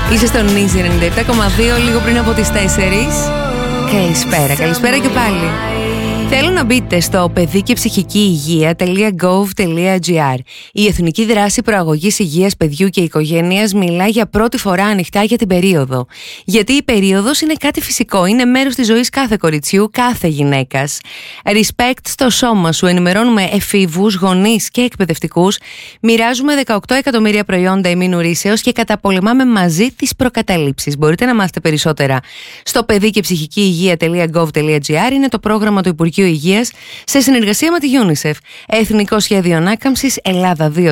Είσαι στον Easy 97,2 λίγο πριν από τις 4. Καλησπέρα και πάλι. Θέλω να μπείτε στο παιδικεψυχικήυγεία.gov.gr. Η Εθνική Δράση Προαγωγής Υγείας Παιδιού και Οικογένειας μιλά για πρώτη φορά ανοιχτά για την περίοδο. Γιατί η περίοδος είναι κάτι φυσικό, είναι μέρος της ζωής κάθε κοριτσιού, κάθε γυναίκας. Respect στο σώμα σου. Ενημερώνουμε εφήβους, γονείς και εκπαιδευτικούς. Μοιράζουμε 18 εκατομμύρια προϊόντα ημινουρήσεως και καταπολεμάμε μαζί τις προκαταλήψεις. Μπορείτε να μάθετε περισσότερα στο παιδικεψυχικήυγεία.gov.gr. Είναι το πρόγραμμα του Υπουργείου Υγείας σε συνεργασία με τη UNICEF. Εθνικό Σχέδιο Ανάκαμψης Ελλάδα 2.0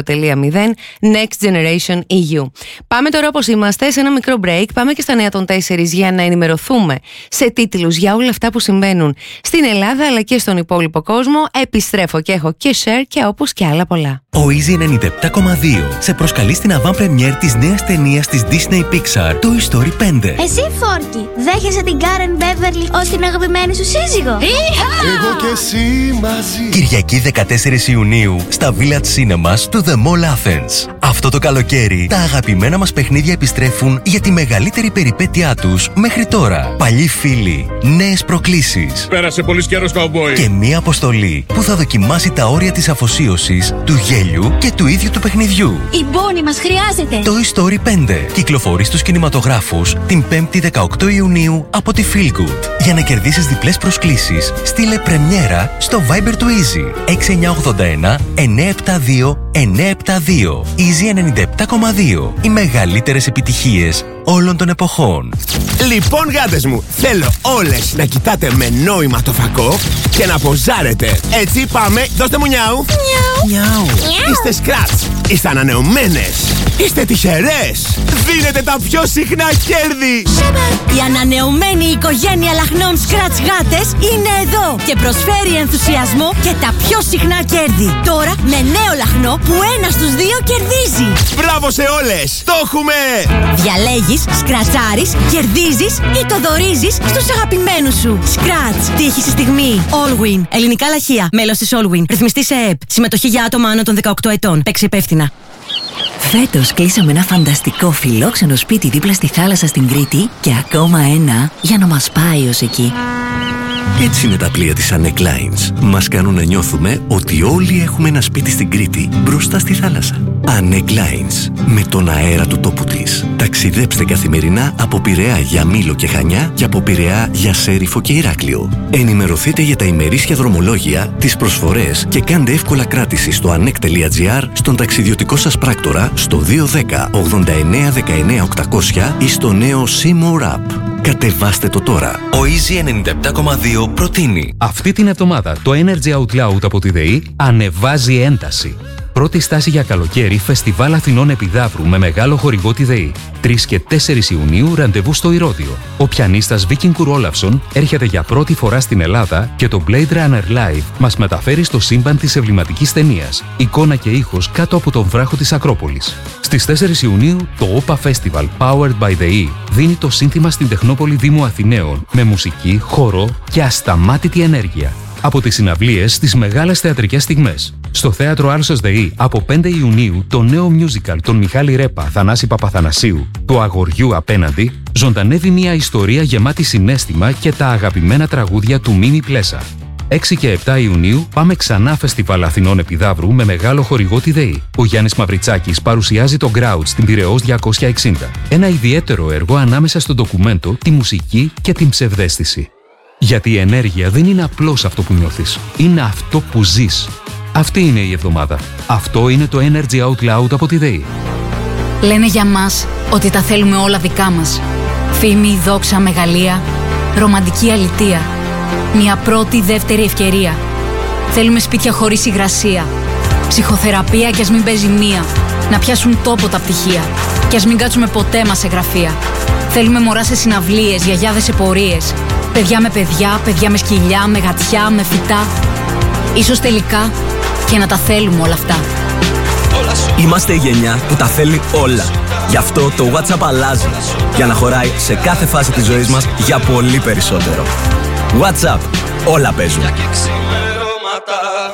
Next Generation EU. Πάμε τώρα, όπως είμαστε, σε ένα μικρό break. Πάμε και στα νέα των 4 για να ενημερωθούμε σε τίτλους για όλα αυτά που συμβαίνουν στην Ελλάδα αλλά και στον υπόλοιπο κόσμο. Επιστρέφω και έχω και share και όπως και άλλα πολλά. Ο Easy 97,2 σε προσκαλεί στην avant-première της νέας ταινίας της Disney Pixar, Toy Story 5. Εσύ, Φόρκι, δέχεσαι την Karen Beverly ως την αγαπημένη σου σύζυγο? Εγώ και εσύ μαζί. Κυριακή 14 Ιουνίου στα Village Cinemas του The Mall Athens. Αυτό το καλοκαίρι τα αγαπημένα μας παιχνίδια επιστρέφουν για τη μεγαλύτερη περιπέτειά τους μέχρι τώρα. Παλιοί φίλοι, νέες προκλήσεις. Πέρασε πολύς καιρός, καουμπόι. Και μία αποστολή που θα δοκιμάσει τα όρια της αφοσίωσης, του γέλιου και του ίδιου του παιχνιδιού. Η Bonnie μας χρειάζεται. Toy Story 5 κυκλοφορεί στους κινηματογράφους την 5η 18 Ιουνίου από τη Feel Good. Για να κερδίσεις διπλές προσκλήσεις, στείλε πρεμιέρα στο Viber του Easy 6981 972 972. Easy 97,2. Οι μεγαλύτερες επιτυχίες όλων των εποχών. Λοιπόν, γάτες μου, θέλω όλες να κοιτάτε με νόημα το φακό και να ποζάρετε. Έτσι, πάμε, δώστε μου νιάου. Νιάου. Είστε σκράτς, είστε ανανεωμένες, είστε τυχερές. Δίνετε τα πιο συχνά κέρδη. Η ανανεωμένη οικογένεια λαχνών Scratch γάτες είναι εδώ και προσφέρει ενθουσιασμό και τα πιο συχνά κέρδη. Τώρα με νέο λαχνό που ένα στους δύο κερδίζει. Μπράβο σε όλες, το έχουμε! Διαλέγεις, σκρατσάρεις, κερδίζεις ή το δωρίζεις στους αγαπημένους σου. Scratch. Τύχη στη στιγμή. Allwin. Ελληνικά λαχεία. Μέλος της Allwin. Ρυθμιστή σε ΕΕΠ. Συμμετοχή για άτομα άνω των 18 ετών. Παίξε υπεύθυνα. Φέτος κλείσαμε ένα φανταστικό φιλόξενο σπίτι δίπλα στη θάλασσα στην Κρήτη και ακόμα ένα για να μας πάει ως εκεί. Έτσι είναι τα πλοία της Anek Lines. Μας κάνουν να νιώθουμε ότι όλοι έχουμε ένα σπίτι στην Κρήτη μπροστά στη θάλασσα. Anek Lines. Με τον αέρα του τόπου της. Ταξιδέψτε καθημερινά από Πειραιά για Μήλο και Χανιά και από Πειραιά για Σέριφο και Ηράκλειο. Ενημερωθείτε για τα ημερήσια δρομολόγια, τις προσφορές και κάντε εύκολα κράτηση στο anek.gr, στον ταξιδιωτικό σας πράκτορα, στο 210 89 19 800 ή στο νέο Seymour App. Κατεβάστε το τώρα. Ο Easy 97,2 προτείνει. Αυτή την εβδομάδα το Energy Out Loud από τη ΔΕΗ ανεβάζει ένταση. Πρώτη στάση για καλοκαίρι, Φεστιβάλ Αθηνών Επιδαύρου με μεγάλο χορηγό τη ΔΕΗ. 3 και 4 Ιουνίου ραντεβού στο Ηρώδειο. Ο πιανίστας Βίκινγκ Ρόλαυσον έρχεται για πρώτη φορά στην Ελλάδα και το Blade Runner Live μας μεταφέρει στο σύμπαν της εμβληματικής ταινίας. Εικόνα και ήχος κάτω από τον βράχο της Ακρόπολης. Στις 4 Ιουνίου το OPA Festival Powered by ΔΕΗ δίνει το σύνθημα στην Τεχνόπολη Δήμου Αθηναίων με μουσική, χορό και ασταμάτητη ενέργεια. Από τις συναυλίες στις μεγάλες θεατρικές στιγμές. Στο Θέατρο Άλσος ΔΕΗ από 5 Ιουνίου το νέο musical των Μιχάλη Ρέπα, Θανάση Παπαθανασίου, του Αγοριού Απέναντι, ζωντανεύει μια ιστορία γεμάτη συναίσθημα και τα αγαπημένα τραγούδια του Μίμη Πλέσα. 6 και 7 Ιουνίου πάμε ξανά Φεστιβάλ Αθηνών Επιδαύρου με μεγάλο χορηγό τη ΔΕΗ. Ο Γιάννης Μαυριτσάκης παρουσιάζει το Grouch στην Πειραιώς 260. Ένα ιδιαίτερο έργο ανάμεσα στο ντοκουμέντο, τη μουσική και την ψευδαίσθηση. Γιατί η ενέργεια δεν είναι απλώς αυτό που νιώθεις, είναι αυτό που ζεις. Αυτή είναι η εβδομάδα. Αυτό είναι το Energy Out Loud από τη ΔΕΗ. Λένε για μας ότι τα θέλουμε όλα δικά μας. Φήμη, δόξα, μεγαλεία, ρομαντική αλητεία. Μια πρώτη, δεύτερη ευκαιρία. Θέλουμε σπίτια χωρίς υγρασία. Ψυχοθεραπεία κι ας μην παίζει μία. Να πιάσουν τόπο τα πτυχία. Κι ας μην κάτσουμε ποτέ μας σε γραφεία. Θέλουμε μωρά σε συναυλίες, γιαγιάδες σε πορείες. Παιδιά με παιδιά, παιδιά με σκυλιά, με γατιά, με φυτά. Ίσως τελικά και να τα θέλουμε όλα αυτά. Είμαστε η γενιά που τα θέλει όλα. Γι' αυτό το WhatsApp αλλάζει. Για να χωράει σε κάθε φάση της ζωής μας για πολύ περισσότερο. WhatsApp. Όλα παίζουν.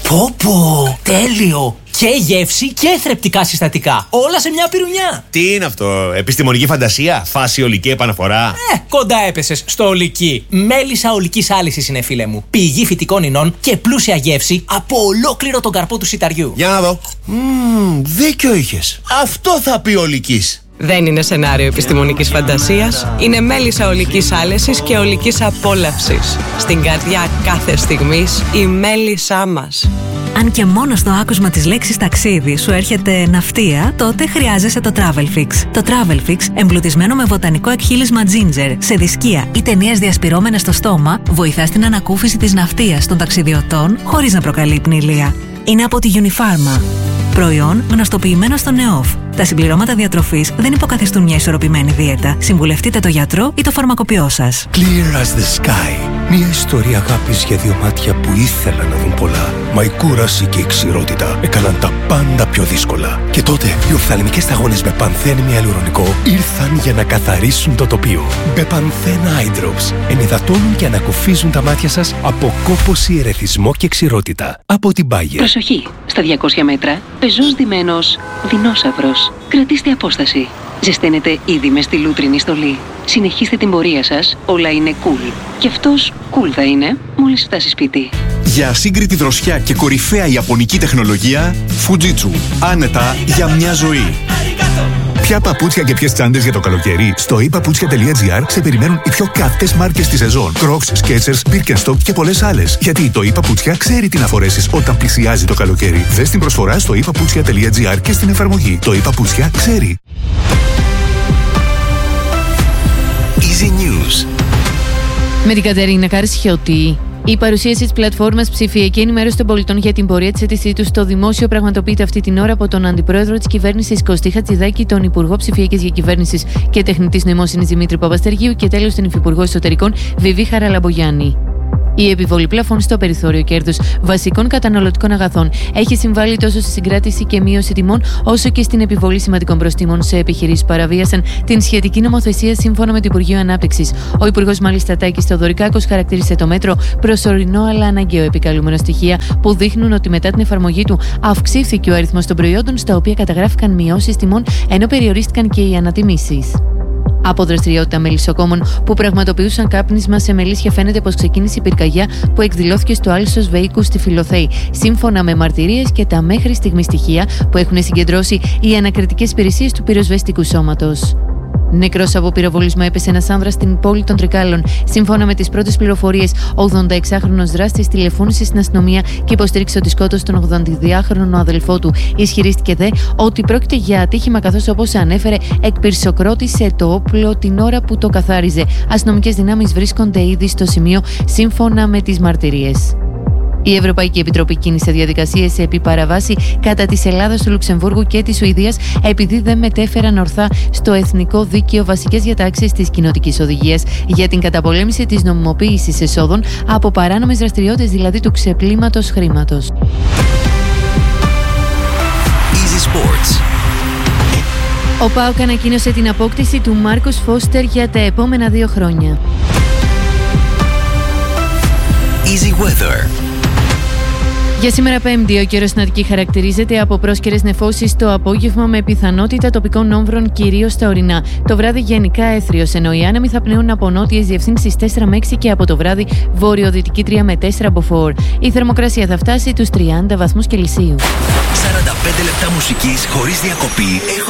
Πω, τέλειο! Και γεύση και θρεπτικά συστατικά. Όλα σε μια πυρουνιά. Τι είναι αυτό, επιστημονική φαντασία, φάση ολική επαναφορά? Κοντά έπεσες στο ολική. Μέλισσα ολικής άλυσης είναι, φίλε μου. Πηγή φυτικών ινών και πλούσια γεύση από ολόκληρο τον καρπό του σιταριού. Για να δω. Δίκιο είχες. Αυτό θα πει ολικής. Δεν είναι σενάριο επιστημονικής φαντασίας. Είναι μέλισσα ολικής άλεσης και ολικής απόλαυσης. Στην καρδιά κάθε στιγμής η μέλισσά μας. Αν και μόνο στο άκουσμα της λέξης ταξίδι σου έρχεται ναυτία, τότε χρειάζεσαι το Travelfix. Το Travelfix, εμπλουτισμένο με βοτανικό εκχύλισμα ginger, σε δισκία ή ταινίες διασπυρώμενες στο στόμα, βοηθά στην ανακούφιση της ναυτίας των ταξιδιωτών χωρίς να προκαλεί πνηλία. Είναι από τη Unifarma. Προϊόν γνωστοποιημένο στο ΝΕΟΦ. Τα συμπληρώματα διατροφής δεν υποκαθιστούν μια ισορροπημένη δίαιτα. Συμβουλευτείτε το γιατρό ή το φαρμακοποιό σας. Clear as the sky. Μια ιστορία αγάπης για δύο μάτια που ήθελαν να δουν πολλά. Μα η κούραση και η ξηρότητα έκαναν τα πάντα πιο δύσκολα. Και τότε οι οφθαλμικές σταγόνες Μπεπανθέν με αλουρονικό ήρθαν για να καθαρίσουν το τοπίο. Μπεπανθέν Eye Drops ενυδατώνουν και ανακουφίζουν τα μάτια σας από κόπωση, ερεθισμό και ξηρότητα. Από την Bayer. Προσοχή! Στα 200 μέτρα, πεζός δεμένος δεινόσαυρος. Κρατήστε απόσταση. Ζεσταίνετε ήδη με στη λούτρινη στολή. Συνεχίστε την πορεία σας, όλα είναι cool. Και αυτός cool θα είναι μόλις φτάσει σπίτι. Για ασύγκριτη δροσιά και κορυφαία ιαπωνική τεχνολογία, Fujitsu. Άνετα για μια ζωή. Ποια παπούτσια και ποιες τσάντες για το καλοκαίρι? Στο ePaputsια.gr σε περιμένουν οι πιο καυτές μάρκες της σεζόν. Crocs, Skechers, Birkenstock και πολλές άλλες. Γιατί το ePaputsια ξέρει τι να φορέσεις όταν πλησιάζει το καλοκαίρι. Δες την προσφορά στο ePaputsya.gr και στην εφαρμογή. Το ePaputsια ξέρει. Easy News. Με την Κατερίνα Καρσιώτη. Η παρουσίαση της πλατφόρμας Ψηφιακή Ενημέρωση των Πολιτών για την πορεία της αίτησής τους στο δημόσιο πραγματοποιείται αυτή την ώρα από τον Αντιπρόεδρο της Κυβέρνησης Κωστή Χατζηδάκη, τον Υπουργό Ψηφιακής Διακυβέρνησης και Τεχνητής Νοημοσύνης Δημήτρη Παπαστεργίου και τέλος τον Υφυπουργό Εσωτερικών Βιβί Χαραλαμπογιάννη. Η επιβολή πλαφών στο περιθώριο κέρδους βασικών καταναλωτικών αγαθών έχει συμβάλει τόσο στη συγκράτηση και μείωση τιμών, όσο και στην επιβολή σημαντικών προστίμων σε επιχειρήσεις που παραβίασαν την σχετική νομοθεσία, σύμφωνα με το Υπουργείο Ανάπτυξης. Ο Υπουργός μάλιστα Τάκης Θεοδωρικάκος χαρακτήρισε το μέτρο προσωρινό αλλά αναγκαίο, επικαλούμενο στοιχεία που δείχνουν ότι μετά την εφαρμογή του αυξήθηκε ο αριθμός των προϊόντων στα οποία καταγράφηκαν μειώσεις τιμών, ενώ περιορίστηκαν και οι ανατιμήσεις. Από δραστηριότητα μελισσοκόμων που πραγματοποιούσαν κάπνισμα σε μελίσια, φαίνεται πως ξεκίνησε η πυρκαγιά που εκδηλώθηκε στο Άλσος Βεϊκού στη Φιλοθέη, σύμφωνα με μαρτυρίες και τα μέχρι στιγμή στοιχεία που έχουν συγκεντρώσει οι ανακριτικές υπηρεσίες του πυροσβεστικού σώματος. Νεκρός από πυροβολισμό έπεσε ένας άνδρας στην πόλη των Τρικάλων. Σύμφωνα με τις πρώτες πληροφορίες, ο 86χρονος δράστης τηλεφώνησε στην αστυνομία και υποστήριξε ότι σκότωσε τον 82χρονο αδελφό του. Ισχυρίστηκε δε ότι πρόκειται για ατύχημα, καθώς, όπως ανέφερε, εκπυρσοκρότησε το όπλο την ώρα που το καθάριζε. Αστυνομικές δυνάμεις βρίσκονται ήδη στο σημείο, σύμφωνα με τις μαρτυρίες. Η Ευρωπαϊκή Επιτροπή κίνησε διαδικασίες επί παραβάση κατά της Ελλάδας, του Λουξεμβούργου και της Σουηδίας, επειδή δεν μετέφεραν ορθά στο εθνικό δίκαιο βασικές διατάξεις της κοινοτικής οδηγίας για την καταπολέμηση της νομιμοποίησης εσόδων από παράνομες δραστηριότητες, δηλαδή του ξεπλήματος χρήματος. Easy Sports. Ο ΠΑΟΚ ανακοίνωσε την απόκτηση του Μάρκος Φώστερ για τα επόμενα 2 χρόνια. Easy Weather. Για σήμερα Πέμπτη, ο καιρός στην Αττική χαρακτηρίζεται από πρόσκαιρες νεφώσεις το απόγευμα με πιθανότητα τοπικών όμβρων, κυρίως στα ορεινά. Το βράδυ γενικά έθριος, ενώ οι άνεμοι θα πνέουν από νότιες διευθύνσεις 4 με 6 και από το βράδυ βορειοδυτική 3 με 4 από 4. Η θερμοκρασία θα φτάσει τους 30 βαθμούς Κελσίου. 45 λεπτά μουσικής χωρίς διακοπή.